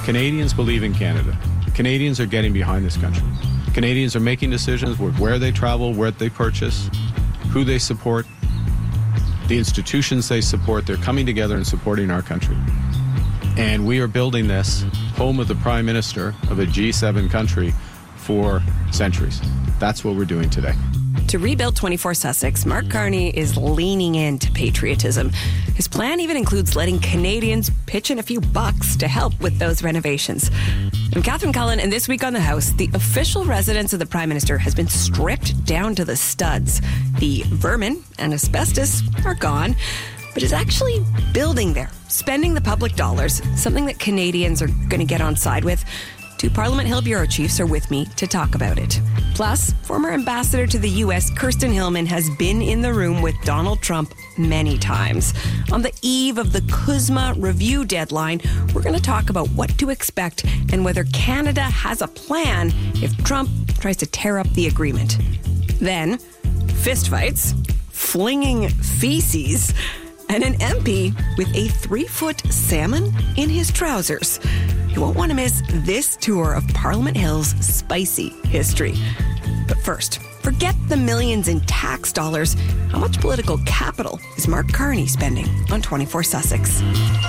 Canadians believe in Canada. Canadians are getting behind this country. Canadians are making decisions with where they travel, where they purchase, who they support, the institutions they support. They're coming together and supporting our country. And we are building this home of the Prime Minister of a G7 country for centuries. That's what we're doing today. To rebuild 24 Sussex, Mark Carney is leaning into patriotism. His plan even includes letting Canadians pitch in a few bucks to help with those renovations. I'm Catherine Cullen, and this week on The House, the official residence of the Prime Minister has been stripped down to the studs. The vermin and asbestos are gone, but is actually building there, spending the public dollars, something that Canadians are going to get on side with. Two Parliament Hill bureau chiefs are with me to talk about it. Plus, former ambassador to the U.S., Kirsten Hillman, has been in the room with Donald Trump many times. On the eve of the CUSMA review deadline, we're going to talk about what to expect and whether Canada has a plan if Trump tries to tear up the agreement. Then, fistfights, flinging feces, and an MP with a 3-foot salmon in his trousers. You won't want to miss this tour of Parliament Hill's spicy history. But first, forget the millions in tax dollars. How much political capital is Mark Carney spending on 24 Sussex?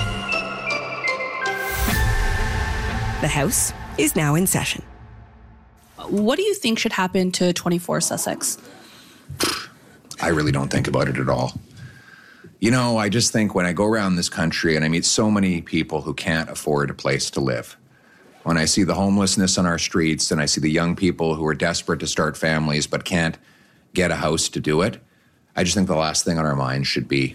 The House is now in session. What do you think should happen to 24 Sussex? I really don't think about it at all. You know, I just think when I go around this country and I meet so many people who can't afford a place to live, when I see the homelessness on our streets and I see the young people who are desperate to start families but can't get a house to do it, I just think the last thing on our minds should be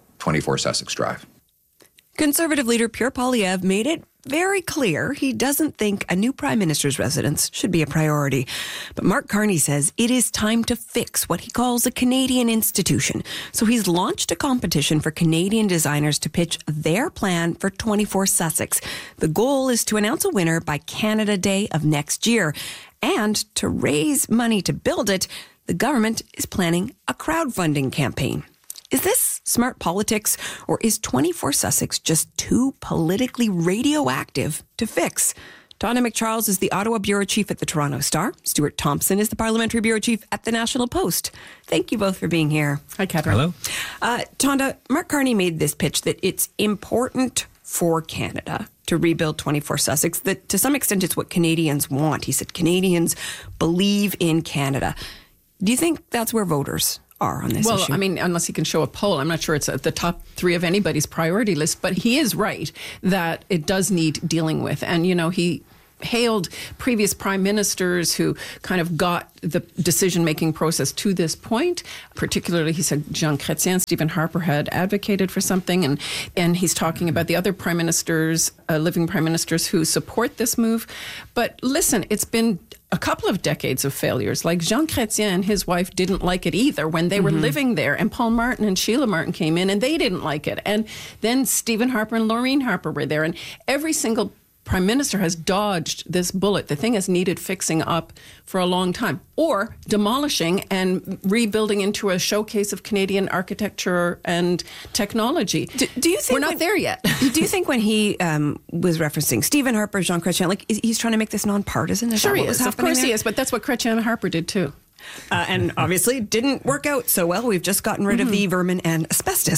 24 Sussex Drive. Conservative leader Pierre Poilievre made it very clear he doesn't think a new Prime Minister's residence should be a priority. But Mark Carney says it is time to fix what he calls a Canadian institution. So he's launched a competition for Canadian designers to pitch their plan for 24 Sussex. The goal is to announce a winner by Canada Day of next year. And to raise money to build it, the government is planning a crowdfunding campaign. Is this smart politics, or is 24 Sussex just too politically radioactive to fix? Donna McCharles is the Ottawa bureau chief at the Toronto Star. Stuart Thompson is the parliamentary bureau chief at the National Post. Thank you both for being here. Hi, Catherine. Hello. Tonda, Mark Carney made this pitch that it's important for Canada to rebuild 24 Sussex, that to some extent it's what Canadians want. He said Canadians believe in Canada. Do you think that's where voters are on this issue? Well, I mean, unless he can show a poll, I'm not sure it's at the top 3 of anybody's priority list, but he is right that it does need dealing with. And, you know, he hailed previous prime ministers who kind of got the decision-making process to this point. Particularly, he said Jean Chrétien, Stephen Harper had advocated for something, and he's talking about the other prime ministers, living prime ministers who support this move. But listen, it's been a couple of decades of failures. Like Jean Chrétien and his wife didn't like it either when they were living there. And Paul Martin and Sheila Martin came in and they didn't like it. And then Stephen Harper and Laureen Harper were there. And every single Prime Minister has dodged this bullet. The thing has needed fixing up for a long time, or demolishing and rebuilding into a showcase of Canadian architecture and technology. Do you think we're not there yet? Do you think when he was referencing Stephen Harper, Jean Chrétien, like he's trying to make this nonpartisan? Is sure that he what was is. Of happening course there? he is. But that's what Chrétien and Harper did too. And obviously it didn't work out so well. We've just gotten rid of the vermin and asbestos.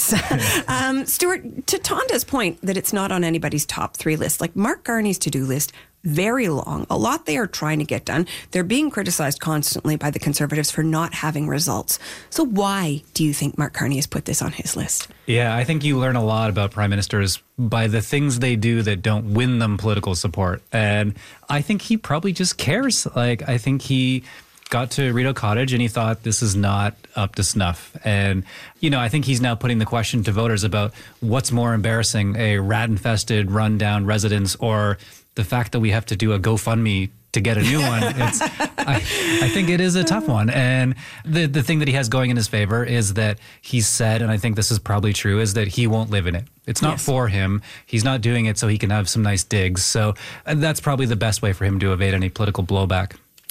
Stuart, to Tonda's point that it's not on anybody's top 3 list, like Mark Carney's to-do list, very long. A lot they are trying to get done. They're being criticized constantly by the Conservatives for not having results. So why do you think Mark Carney has put this on his list? Yeah, I think you learn a lot about prime ministers by the things they do that don't win them political support. And I think he probably just cares. Like, I think he got to Rideau Cottage and he thought this is not up to snuff. And, you know, I think he's now putting the question to voters about what's more embarrassing, a rat-infested, run-down residence or the fact that we have to do a GoFundMe to get a new one. I think it is a tough one. And the thing that he has going in his favor is that he's said, and I think this is probably true, is that he won't live in it. It's not for him. He's not doing it so he can have some nice digs. So that's probably the best way for him to evade any political blowback.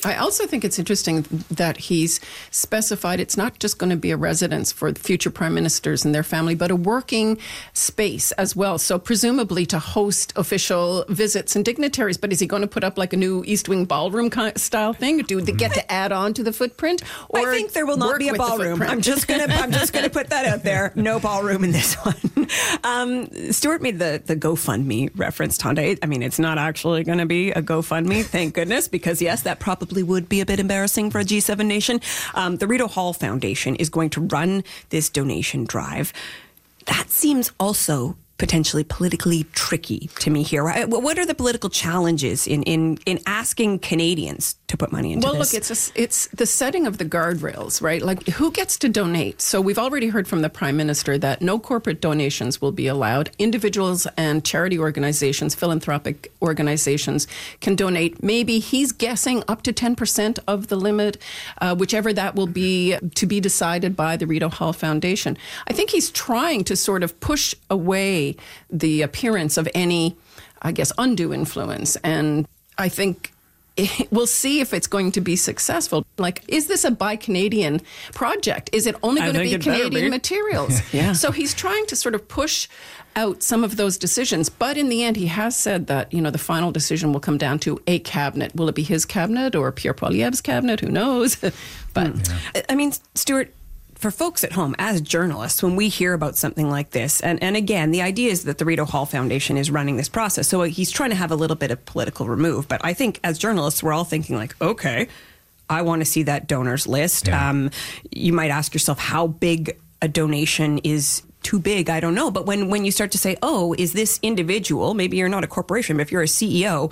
I also think it's interesting that he's specified it's not just going to be a residence for future prime ministers and their family, but a working space as well. So presumably to host official visits and dignitaries. But is he going to put up like a new East Wing ballroom style thing? Do they get to add on to the footprint? Or I think there will not be a ballroom. I'm just gonna put that out there. No ballroom in this one. Stuart made the GoFundMe reference, Tonda. I mean, it's not actually going to be a GoFundMe, thank goodness, because yes, that probably would be a bit embarrassing for a G7 nation. The Rito Hall Foundation is going to run this donation drive. That seems also potentially politically tricky to me here. What are the political challenges in asking Canadians to put money into this? Well, look, it's the setting of the guardrails, right? Like, who gets to donate? So we've already heard from the Prime Minister that no corporate donations will be allowed. Individuals and charity organizations, philanthropic organizations can donate. Maybe he's guessing up to 10% of the limit, whichever that will be, to be decided by the Rito Hall Foundation. I think he's trying to sort of push away the appearance of any, I guess, undue influence. And I think we'll see if it's going to be successful. Like, is this a Buy Canadian project? Is it only going to be Canadian materials? Yeah. So he's trying to sort of push out some of those decisions. But in the end, he has said that, the final decision will come down to a cabinet. Will it be his cabinet or Pierre Poilievre's cabinet? Who knows? But I mean, Stuart, for folks at home, as journalists, when we hear about something like this, and again, the idea is that the Rito Hall Foundation is running this process, so he's trying to have a little bit of political remove. But I think as journalists, we're all thinking like, okay, I want to see that donors list. Yeah. You might ask yourself how big a donation is too big. I don't know. But when you start to say, oh, is this individual, maybe you're not a corporation, but if you're a CEO,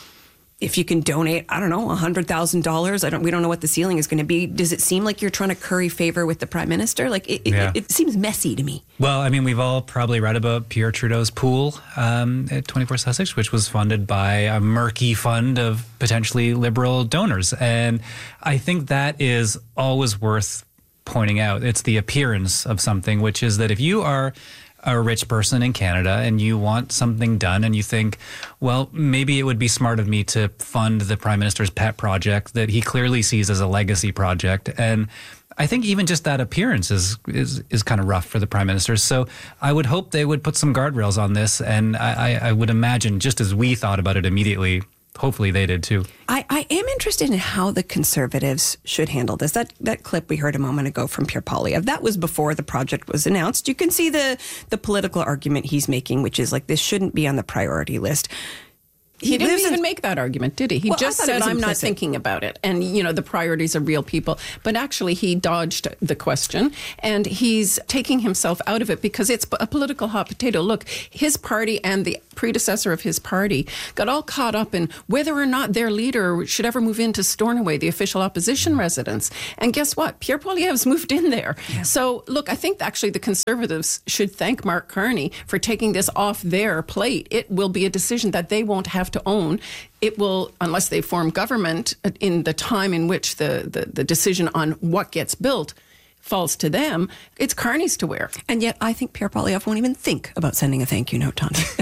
if you can donate, I don't know, $100,000, we don't know what the ceiling is going to be. Does it seem like you're trying to curry favor with the Prime Minister? Like, it seems messy to me. Well, I mean, we've all probably read about Pierre Trudeau's pool at 24 Sussex, which was funded by a murky fund of potentially Liberal donors. And I think that is always worth pointing out. It's the appearance of something, which is that if you are a rich person in Canada and you want something done and you think, well, maybe it would be smart of me to fund the Prime Minister's pet project that he clearly sees as a legacy project. And I think even just that appearance is kind of rough for the Prime Minister. So I would hope they would put some guardrails on this. And I would imagine, just as we thought about it immediately, hopefully they did too. I am interested in how the Conservatives should handle this. That clip we heard a moment ago from Pierre Poilievre, that was before the project was announced. You can see the political argument he's making, which is like, this shouldn't be on the priority list. He didn't even make that argument, did he? He just said, I'm not thinking about it. And, the priorities are real people. But actually, he dodged the question and he's taking himself out of it because it's a political hot potato. Look, his party and the predecessor of his party got all caught up in whether or not their leader should ever move into Stornoway, the official opposition residence. And guess what? Pierre Poilievre's moved in there. Yeah. So, look, I think actually the Conservatives should thank Mark Carney for taking this off their plate. It will be a decision that they won't have to own. It will, unless they form government in the time in which the decision on what gets built falls to them, it's Carney's to wear. And yet I think Pierre Poilievre won't even think about sending a thank you note,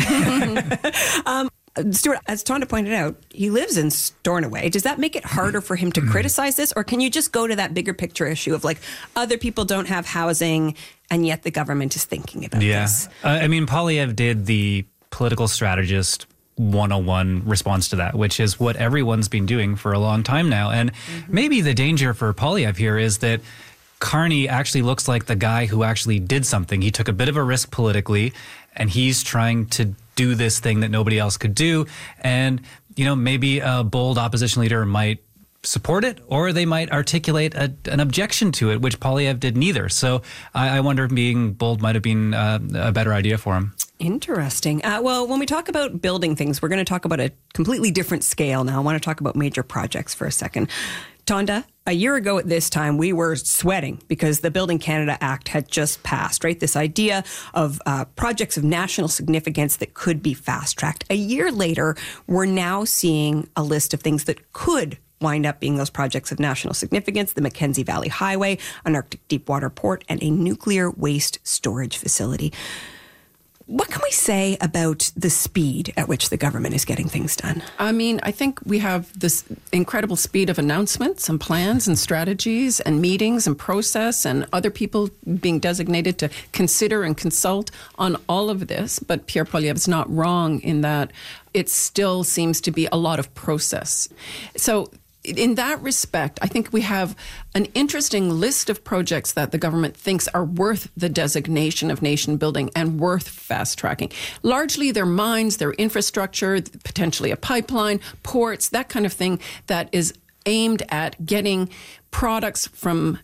Tonda. Stuart, as Tonda pointed out, he lives in Stornoway. Does that make it harder for him to criticize this? Or can you just go to that bigger picture issue of like, other people don't have housing and yet the government is thinking about this? I mean, Poilievre did the political strategist 101 response to that, which is what everyone's been doing for a long time now. And maybe the danger for Poilievre here is that Carney actually looks like the guy who actually did something. He took a bit of a risk politically, and he's trying to do this thing that nobody else could do. And, maybe a bold opposition leader might support it, or they might articulate an objection to it, which Poilievre did neither. So I wonder if being bold might have been a better idea for him. Interesting. Well, when we talk about building things, we're going to talk about a completely different scale now. I want to talk about major projects for a second. Tonda, a year ago at this time, we were sweating because the Building Canada Act had just passed, right? This idea of projects of national significance that could be fast-tracked. A year later, we're now seeing a list of things that could wind up being those projects of national significance: the Mackenzie Valley Highway, an Arctic deep water port, and a nuclear waste storage facility. What can we say about the speed at which the government is getting things done? I mean, I think we have this incredible speed of announcements and plans and strategies and meetings and process and other people being designated to consider and consult on all of this. But Pierre Poilievre's not wrong in that it still seems to be a lot of process. So in that respect, I think we have an interesting list of projects that the government thinks are worth the designation of nation building and worth fast tracking. Largely their mines, their infrastructure, potentially a pipeline, ports, that kind of thing that is aimed at getting products from,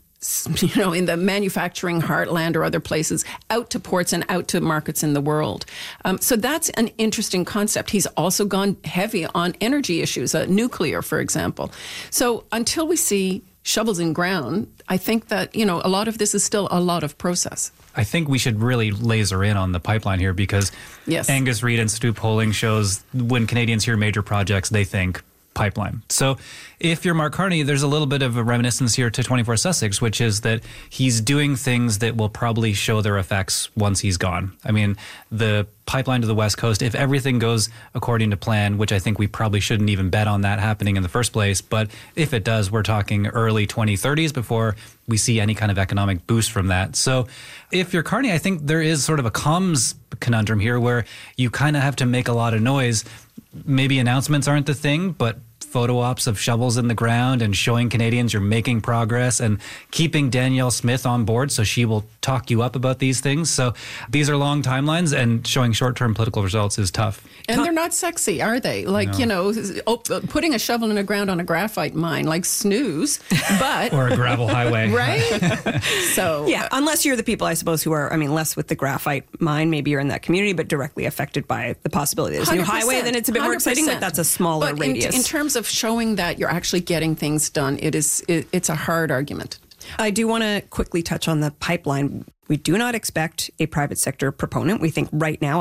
in the manufacturing heartland or other places out to ports and out to markets in the world. So that's an interesting concept. He's also gone heavy on energy issues, nuclear, for example. So until we see shovels in ground, I think that, a lot of this is still a lot of process. I think we should really laser in on the pipeline here because Yes. Angus Reid Institute polling shows when Canadians hear major projects, they think pipeline. So if you're Mark Carney, there's a little bit of a reminiscence here to 24 Sussex, which is that he's doing things that will probably show their effects once he's gone. I mean, the pipeline to the West Coast, if everything goes according to plan, which I think we probably shouldn't even bet on that happening in the first place, but if it does, we're talking early 2030s before we see any kind of economic boost from that. So if you're Carney, I think there is sort of a comms conundrum here where you kind of have to make a lot of noise. Maybe announcements aren't the thing, but photo ops of shovels in the ground and showing Canadians you're making progress and keeping Danielle Smith on board so she will talk you up about these things. So these are long timelines and showing short-term political results is tough. And they're not sexy, are they? Like, putting a shovel in the ground on a graphite mine, like snooze, but... Or a gravel highway. Right? So... Yeah, unless you're the people, I suppose, who are, less with the graphite mine. Maybe you're in that community, but directly affected by the possibility of this new highway, then it's a bit more exciting, but that's a smaller radius. In terms of showing that you're actually getting things done, it's a hard argument. I do want to quickly touch on the pipeline. We do not expect a private sector proponent. We think right now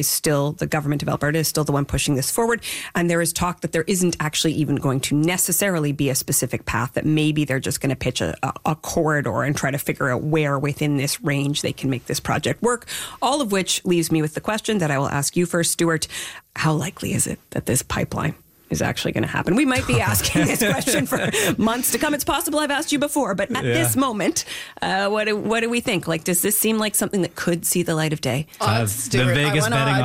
the government of Alberta is still the one pushing this forward. And there is talk that there isn't actually even going to necessarily be a specific path, that maybe they're just going to pitch a corridor and try to figure out where within this range they can make this project work. All of which leaves me with the question that I will ask you first, Stuart. How likely is it that this pipeline is actually going to happen? We might be asking this question for months to come. It's possible I've asked you before, but at this moment, what do we think? Like, does this seem like something that could see the light of day? The Vegas betting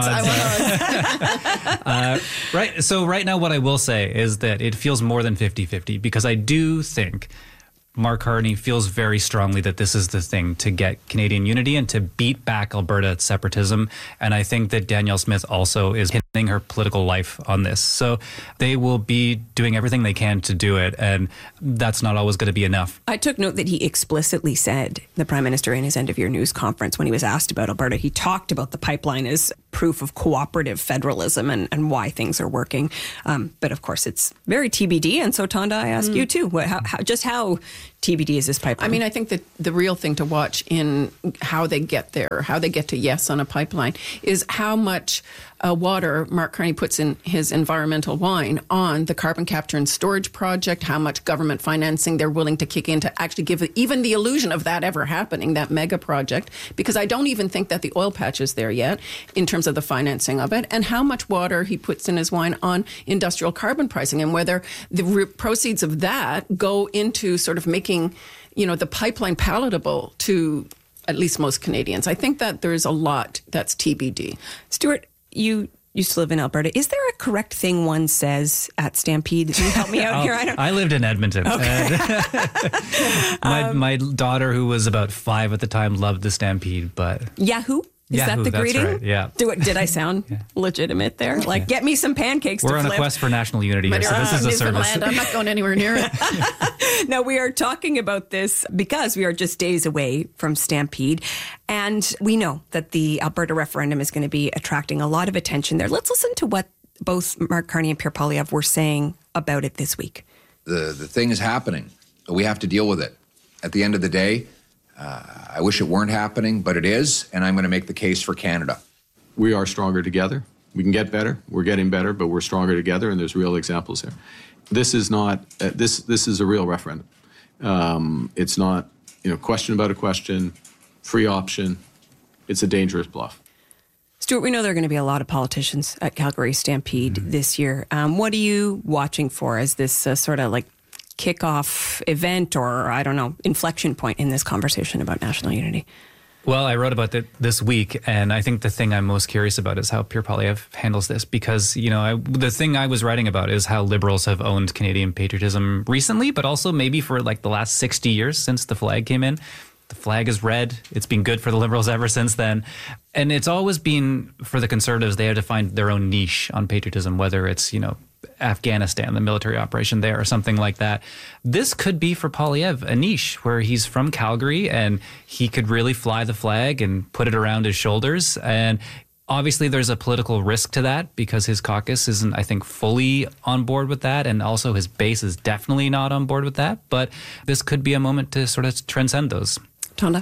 odds. Right. So right now, what I will say is that it feels more than 50-50 because I do think Mark Carney feels very strongly that this is the thing to get Canadian unity and to beat back Alberta separatism. And I think that Danielle Smith also is pinning her political life on this. So they will be doing everything they can to do it. And that's not always going to be enough. I took note that he explicitly said, the Prime Minister in his end-of-year news conference, when he was asked about Alberta, he talked about the pipeline as proof of cooperative federalism and why things are working. But of course, it's very TBD. And so, Tonda, I ask you too, how TBD is this pipeline? I mean, I think that the real thing to watch in how they get there, how they get to yes on a pipeline, is how much water Mark Carney puts in his environmental wine on the carbon capture and storage project, how much government financing they're willing to kick in to actually give even the illusion of that ever happening, that mega project, because I don't even think that the oil patch is there yet in terms of the financing of it, and how much water he puts in his wine on industrial carbon pricing and whether the proceeds of that go into sort of making, the pipeline palatable to at least most Canadians. I think that there's a lot that's TBD. Stuart, you used to live in Alberta. Is there a correct thing one says at Stampede? Can you help me out here? I lived in Edmonton. Okay. My daughter, who was about 5 at the time, loved the Stampede, but... Yahoo? Is Yahoo, that the greeting? Right, yeah. Did I sound legitimate there? Like, get me some pancakes We're to on flip. a quest for national unity here, so this is a service. I'm not going anywhere near it. No, we are talking about this because we are just days away from Stampede. And we know that the Alberta referendum is going to be attracting a lot of attention there. Let's listen to what both Mark Carney and Pierre Poilievre were saying about it this week. The thing is happening. We have to deal with it. At the end of the day, I wish it weren't happening, but it is, and I'm going to make the case for Canada. We are stronger together. We can get better. We're getting better, but we're stronger together, and there's real examples here. This is not this is a real referendum. It's not question about a question, free option. It's a dangerous bluff. Stuart, we know there are going to be a lot of politicians at Calgary Stampede this year. What are you watching for as this sort of like kickoff event or, I don't know, inflection point in this conversation about national unity? Well, I wrote about it this week, and I think the thing I'm most curious about is how Pierre Poilievre handles this, because, the thing I was writing about is how Liberals have owned Canadian patriotism recently, but also maybe for like the last 60 years since the flag came in. The flag is red. It's been good for the Liberals ever since then. And it's always been, for the Conservatives, they had to find their own niche on patriotism, whether it's, Afghanistan, the military operation there or something like that. This could be for Poilievre a niche where he's from Calgary and he could really fly the flag and put it around his shoulders. And obviously there's a political risk to that because his caucus isn't, I think, fully on board with that. And also his base is definitely not on board with that. But this could be a moment to sort of transcend those. Tonda?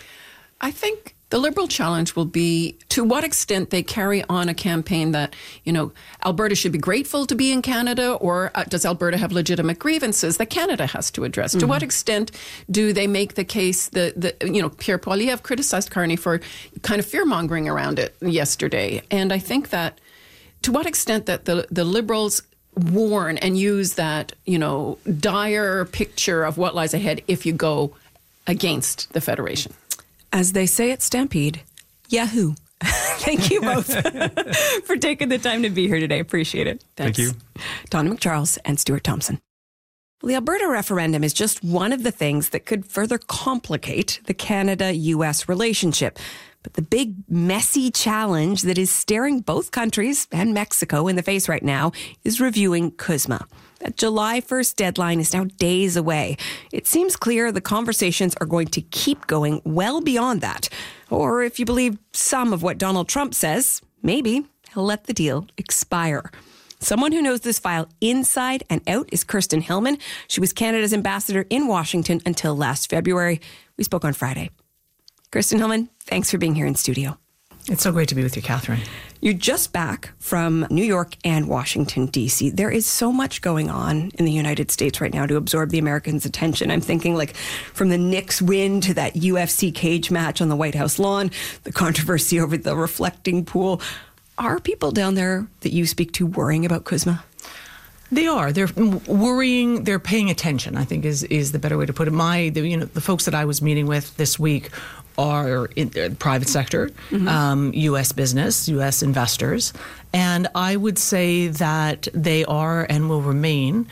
I think the Liberal challenge will be to what extent they carry on a campaign that, Alberta should be grateful to be in Canada, or does Alberta have legitimate grievances that Canada has to address? Mm-hmm. To what extent do they make the case that, Pierre Poilievre criticized Carney for kind of fear-mongering around it yesterday. And I think that to what extent that the Liberals warn and use that, dire picture of what lies ahead if you go against the Federation. As they say at Stampede, Yahoo! Thank you both for taking the time to be here today. Appreciate it. Thanks. Thank you. Donna McCharles and Stuart Thompson. Well, the Alberta referendum is just one of the things that could further complicate the Canada-US relationship. But the big, messy challenge that is staring both countries and Mexico in the face right now is reviewing CUSMA. That July 1st deadline is now days away. It seems clear the conversations are going to keep going well beyond that. Or if you believe some of what Donald Trump says, maybe he'll let the deal expire. Someone who knows this file inside and out is Kirsten Hillman. She was Canada's ambassador in Washington until last February. We spoke on Friday. Kirsten Hillman, thanks for being here in studio. It's so great to be with you, Catherine. You're just back from New York and Washington, D.C. There is so much going on in the United States right now to absorb the Americans' attention. I'm thinking like from the Knicks win to that UFC cage match on the White House lawn, the controversy over the reflecting pool. Are people down there that you speak to worrying about CUSMA? They are. They're worrying. They're paying attention, I think is the better way to put it. The folks that I was meeting with this week are in the private sector, mm-hmm. U.S. business, U.S. investors. And I would say that they are and will remain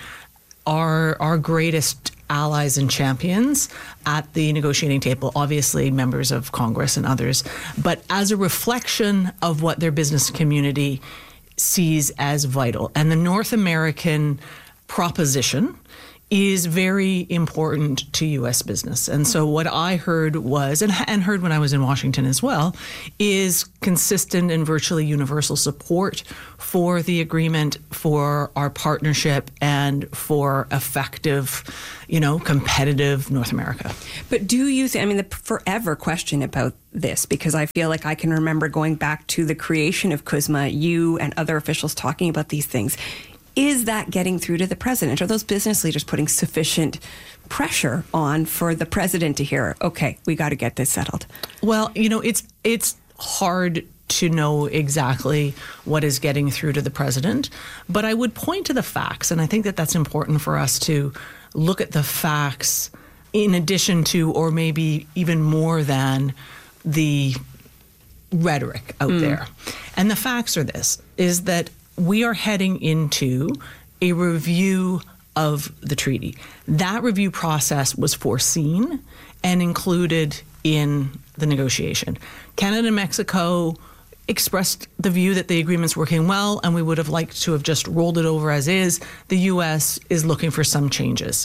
our greatest allies and champions at the negotiating table, obviously members of Congress and others, but as a reflection of what their business community sees as vital. And the North American proposition is very important to U.S. business. And so what I heard was, and heard when I was in Washington as well, is consistent and virtually universal support for the agreement, for our partnership, and for effective, competitive North America. But do you think, the forever question about this, because I feel like I can remember going back to the creation of CUSMA, you and other officials talking about these things. Is that getting through to the president? Are those business leaders putting sufficient pressure on for the president to hear, okay, we got to get this settled? Well, it's hard to know exactly what is getting through to the president, but I would point to the facts, and I think that that's important for us to look at the facts in addition to, or maybe even more than, the rhetoric out there. And the facts are this, is that we are heading into a review of the treaty. That review process was foreseen and included in the negotiation. Canada and Mexico expressed the view that the agreement's working well, and we would have liked to have just rolled it over as is. The U.S. is looking for some changes.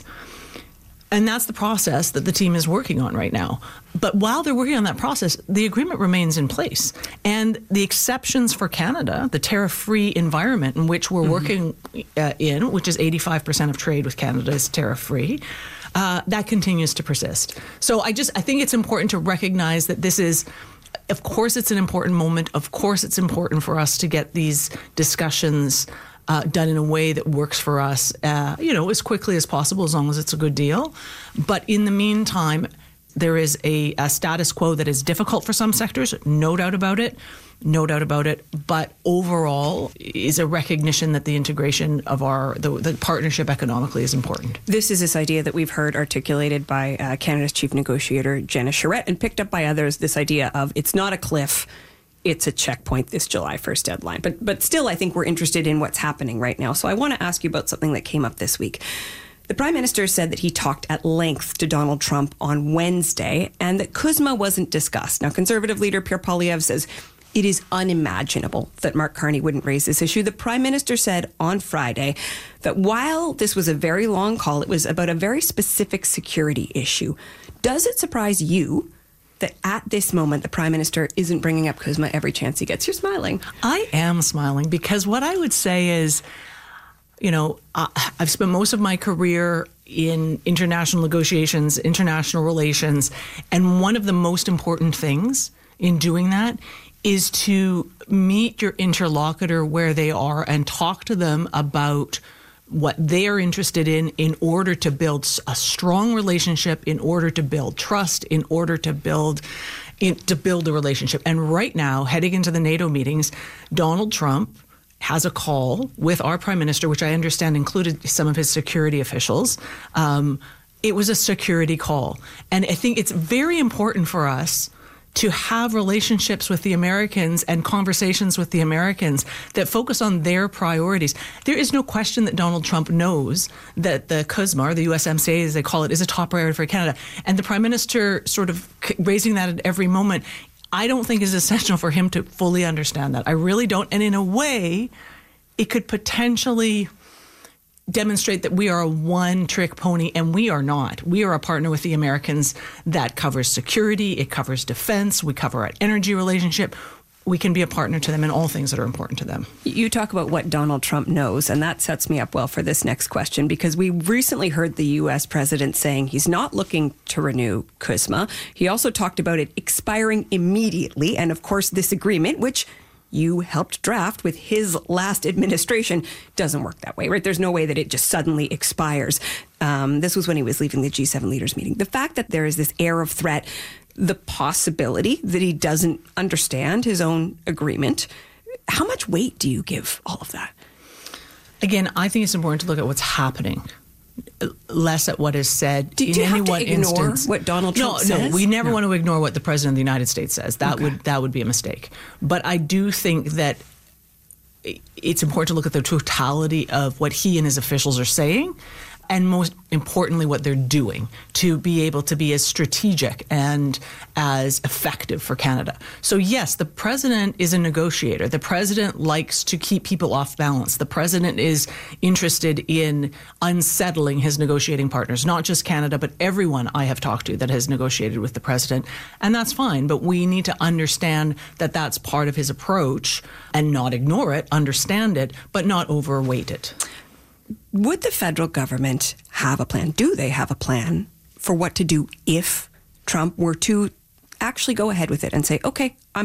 And that's the process that the team is working on right now. But while they're working on that process, the agreement remains in place. And the exceptions for Canada, the tariff-free environment in which we're working in, which is 85% of trade with Canada is tariff-free, that continues to persist. So I think it's important to recognize that this is, of course, it's an important moment. Of course, it's important for us to get these discussions done in a way that works for us, as quickly as possible, as long as it's a good deal. But in the meantime, There is a status quo that is difficult for some sectors, no doubt about it. No doubt about it. But overall is a recognition that the integration of the partnership economically is important. This is this idea that we've heard articulated by Canada's chief negotiator, Jenna Charette, and picked up by others, this idea of it's not a cliff, it's a checkpoint, this July 1st deadline. But still, I think we're interested in what's happening right now. So I want to ask you about something that came up this week. The Prime Minister said that he talked at length to Donald Trump on Wednesday and that CUSMA wasn't discussed. Now, Conservative leader Pierre Poilievre says it is unimaginable that Mark Carney wouldn't raise this issue. The Prime Minister said on Friday that while this was a very long call, it was about a very specific security issue. Does it surprise you that at this moment the Prime Minister isn't bringing up CUSMA every chance he gets? You're smiling. I am smiling because what I would say is, I've spent most of my career in international negotiations, international relations, and one of the most important things in doing that is to meet your interlocutor where they are and talk to them about what they are interested in order to build a strong relationship, in order to build trust, in order to build a relationship. And right now, heading into the NATO meetings, Donald Trump has a call with our Prime Minister, which I understand included some of his security officials. It was a security call. And I think it's very important for us to have relationships with the Americans and conversations with the Americans that focus on their priorities. There is no question that Donald Trump knows that the CUSMA, or the USMCA as they call it, is a top priority for Canada. And the Prime Minister sort of raising that at every moment, I don't think is essential for him to fully understand that. I really don't. And in a way, it could potentially demonstrate that we are a one-trick pony, and we are not. We are a partner with the Americans that covers security, it covers defense, we cover our energy relationship. We can be a partner to them in all things that are important to them. You talk about what Donald Trump knows, and that sets me up well for this next question, because we recently heard the U.S. president saying he's not looking to renew CUSMA. He also talked about it expiring immediately, and of course this agreement, which you helped draft with his last administration, doesn't work that way, right? There's no way that it just suddenly expires. This was when he was leaving the G7 leaders meeting. The fact that there is this air of threat, the possibility that he doesn't understand his own agreement, how much weight do you give all of that? Again, I think it's important to look at what's happening, less at what is said. Do you have to ignore what Donald Trump says? No, we never want to ignore what the President of the United States says. That would be a mistake. But I do think that it's important to look at the totality of what he and his officials are saying, and most importantly, what they're doing to be able to be as strategic and as effective for Canada. So yes, the president is a negotiator. The president likes to keep people off balance. The president is interested in unsettling his negotiating partners, not just Canada, but everyone I have talked to that has negotiated with the president. And that's fine, but we need to understand that that's part of his approach and not ignore it, understand it, but not overweight it. Would the federal government have a plan? Do they have a plan for what to do if Trump were to actually go ahead with it and say, okay, I'm